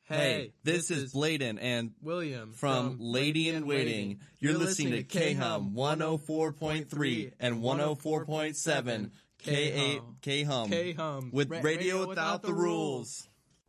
Hey, this is Bladen and William from Lady in Waiting. You're listening to K-Hum 104.3 and 104.7 K-Hum K-Hum with Radio Without the Rules.